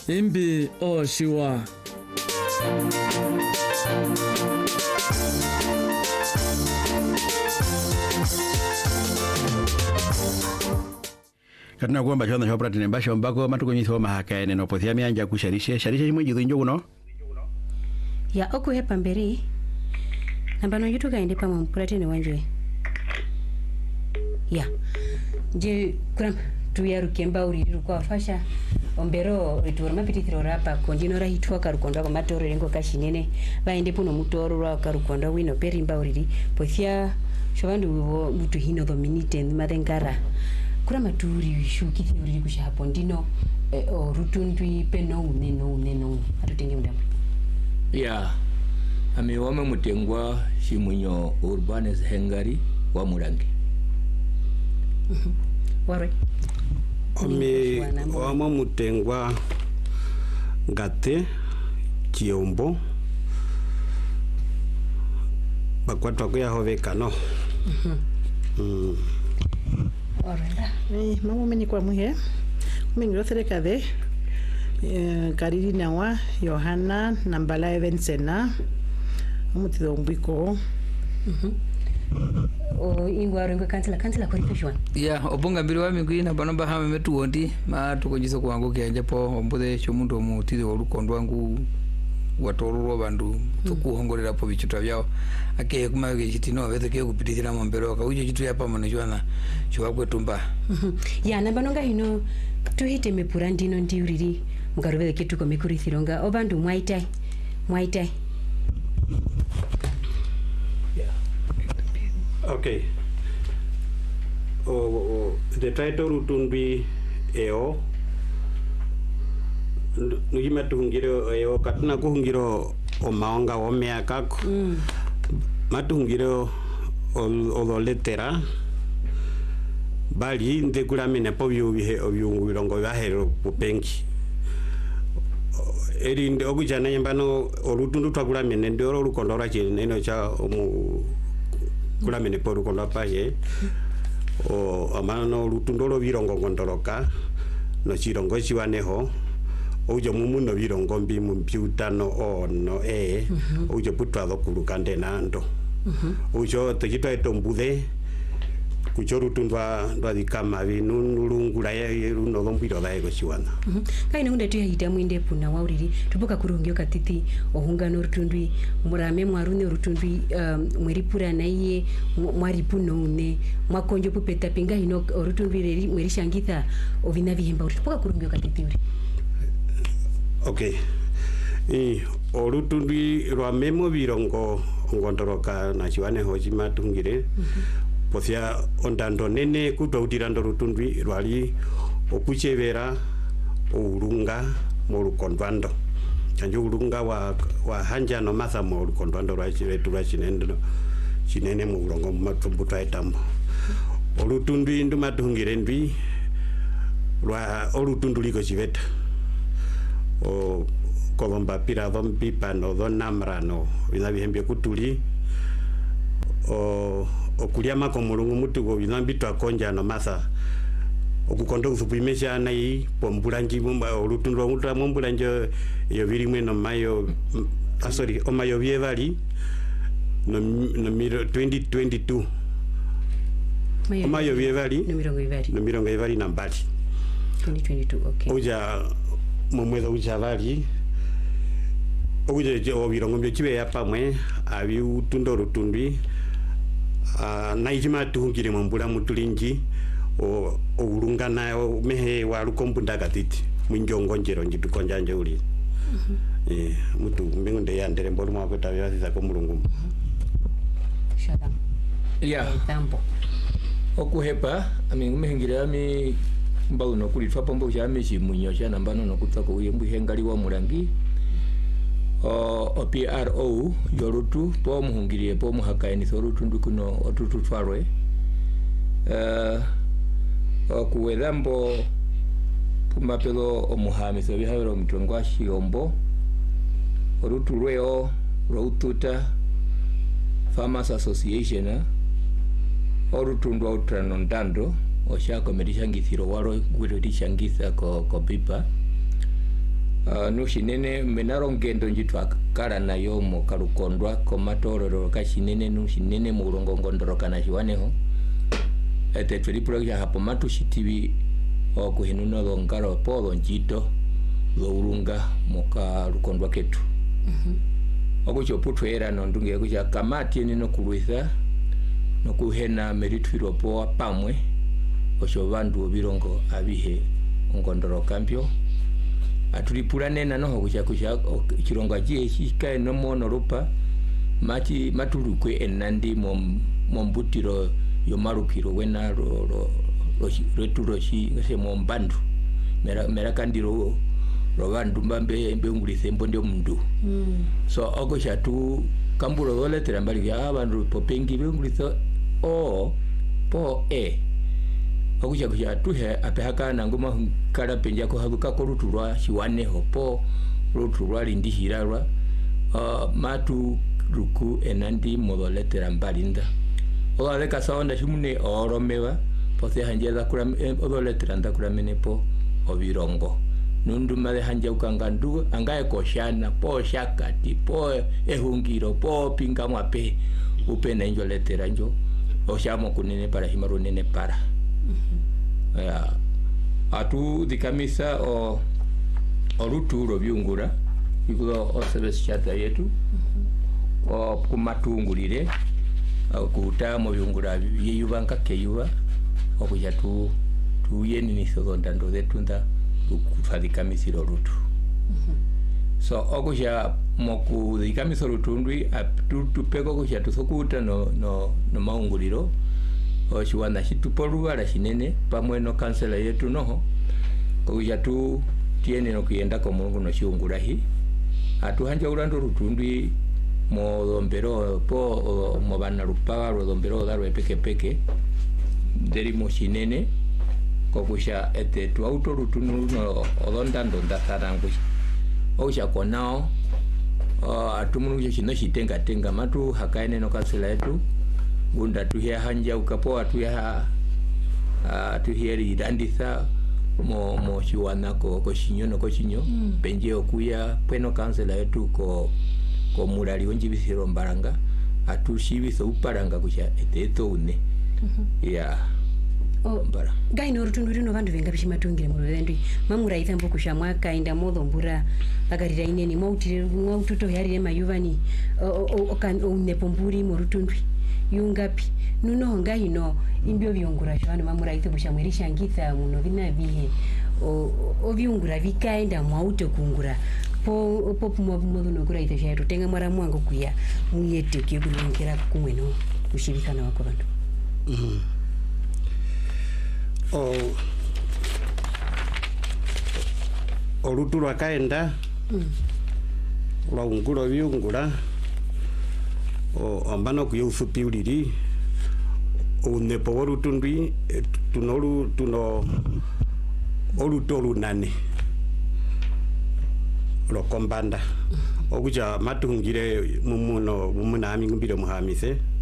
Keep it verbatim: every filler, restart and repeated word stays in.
imbi oshiwa Katina kuomba chonda chopra tinemba shombako matukonyiso mahaka ene no pothia mianja kusharishe sharishe chimwe jithinjo kuno ya oku hepa mberi nambano yutu kaende pa mpurati ni wanjwe ya je kuram tuyaru kemba uri kwa fasha ombero ritu mapiti thirora pa konjino ra hitwa karukonda kwa matoro rengo kashinene baende puno mutoro ra karukonda wino perimba uri pothia shovandu mutu hino dominite madengara kura maturi shuki theory kusha hapo ndino eh, o rutundwi peno neno neno atutenge mdamu ya ami wame mutengwa shimunyo urbanes hengari wa murangi mhm ware ami wame mutengwa ngate kiombo bakwatwa kuya hovekano mhm mm. Orenda. Eh, mama meni kwa muhe. Meni rosereka de. Eh, kariri nawa Yohana Nambala Evensena. Amutido mbiko. Mhm. O ingwa rengo kansela kansela kwa ripeshwan. Ya obonga mbiri wa mingwi na banomba hame metu wondi ma tukonjiso kwangu kianje po ombude chomundu omutido olukondwa ngu watororo bandu tukuhongorera po bichuta byao ake kuma gechitino vete ke kupitira mombero ka uje chitu yapa monejwana chwa kwetumba ya nabanonga hino tuhite mepura ndino ndiuriri mugarubele kitu ko mikuri thironga obandu mwaitai mwaitai Okay. Oh, oh, the title rutundwi eo nugima tuhungiro eo katuna kuhungiro o maonga o meakako mm. Matuhungiro o letera bali ndekula mene po byubihe obyungu birongo byahero pupenki eri ndi okujana yembano olutundu twakula mene ndi oro lukondo lwa kineno cha omu kula mene po lukondo paye o amano lutundo lo birongo ngondoroka no chirongo chiwaneho ojo mumuno birongo mbi mumpiutano ono e ojo putwado kulukande nando ojo tekito etombude kuchoru tundwa ndwa dikama binu nulungula ye runo lombiro daego chiwana kaina unde tu hita mwinde puna wauriri tupoka kurungio katiti ohungano rutundwi murame mwarune rutundwi mweripura naiye mwaripuno une mwakonjo pupeta pinga hino rutundwi reri mwerishangitha ovina bihemba tupoka kurungio katiti uri okay i orutundwi rwa memo birongo ngondoroka na chiwane hoji matungire pothia ondando nene kutautirando rutundwi rwali okuchevera urunga morukondwando chanjo urunga wa wa hanja no matha morukondwando rwa chiretu rwa chinendo chinene mu urongo matumbuta etambo orutundwi ndumatungire ndwi rwa orutunduliko chiveta o kolomba pira dhombi pano dhonamrano vina bihembye kutuli o okulia mako mulungu mutugo bina bitu akonja no matha okukonda usupimesha nai pombulanji mumba olutundu mutra mombulanjo yo birimwe no mayo ah, sorry o mayo bievali no no miro twenty twenty-two o mayo bievali no mirongo ibali no mirongo ibali na mbali twenty twenty-two okay uja momweza uja bali uje je obirongo byo kibe yapamwe abi utundo rutundwi a naijima tuhungire mambula mutulingi o urungana o mehe wa lukombunda gatiti mwinjongo njero njitukonja njuri mhm eh mutu mbingunde yandere mbolu mwako tabiwaza ko mulungu shada ya tambo okuhepa ami ngumehingira ami mbalu no kulitwa pombo cyame chimunyo cha nambano no kutako uyembu hengali wa murangi o P R O yorutu po muhungirie po muhakaini sorutu ndukuno otutu twarwe eh okuwedambo pumapelo omuhami so bihabero mutongwa shiombo orutu rweo roututa Farmers Association orutu ndo utrano ndando oshako medishangithiro waro gwiro dishangitha ko ko pipa uh, nushinene menarongendo njitwa kara nayo mo karukondwa komatorero kashinene nushinene murongo ngondoroka na shiwaneho ete tulipura ya hapo matu shitivi o kuhinuna dongaro podo njito do urunga moka rukondwa ketu mhm okucho putwera no ndunge kuja kamati ni no kuruitha no kuhena meritwiro po pamwe osho bandu obirongo abihe ngondoro kampyo atulipura nena no kuja kuja kirongo je shika no mono rupa mati matulukwe enandi mom mombutiro yo marukiro wena ro ro returo shi ngase mombandu mera mera kandiro ro bandu mbambe mbengulise mbonde mundu mm. So ogo shatu kamburo dole terambali ya bandu popengi bengulise o po e ogo shatu shatu he apehaka nangoma kara penja ko habuka ko ruturwa shiwane ho po ruturwa lindihirarwa uh, matu ruku enandi modole terambali nda o ale kasaonda shumune oromewa pose hanjeza kura odole teranda kura menepo obirongo nundu male hanja ukangandu angaye koshana po shakati po ehungiro po pinga mwape upena njo letera njo oshamo kunene para himaru nene para mm-hmm. Ya atu dikamisa o oruturo byungura yuko o service chata yetu mm-hmm. O kumatungulire kuta mo byungura yeyubanka keyuba okuja tu tuyeni ni sodondando detunda kufadhika misiro rutu mm-hmm. So okuja moku dhika misiro rutundwi tupeko kuja tusokuta no no no maunguliro oshiwana shituporu ala shinene pamwe no kansela yetu noho okuja tu tiene no kuyenda ko mungu no shiungurahi atu hanja urando rutundwi mo dombero po mo bana rupaga ro dombero darwe peke peke deri mo shinene kokusha ete tu auto rutunu no odondando ndasarangu osha konao uh, atumunu je shino shitenga tenga matu hakaene no kansela yetu gunda tu ya hanja ukapoa tu ya uh, tu hieri dandisa mo mo shiwana ko ko shinyo no ko shinyo mm. Penje okuya peno kansela yetu ko ko murali onji bisiro mbaranga atu shibiso uparanga kusha ete to une mm-hmm. Ya oh, gai no rutundu rino vandu venga bishimatungire mu rwendo mamura ithambo kushamwa kainda modho mbura bakarira ineni mautire maututo yarire mayuvani okan onepomburi mu rutundu yungapi nuno ngai no imbyo byongura shwana mamura ithe kushamweri shangitha muno bina bihe o obyungura vikaenda mwauto kungura po po mo modho no kura ithe shaito tenga mara mwango kuya muyete kigurungira kumweno kushirikana wako vandu mhm o oruturo akaenda mm. Lwa unguro byungura o ambano kuyusupi uliri unepo orutundwi tunoru tuno orutoru nane lo kombanda okuja matungire mumuno mumuna amingumbire muhamise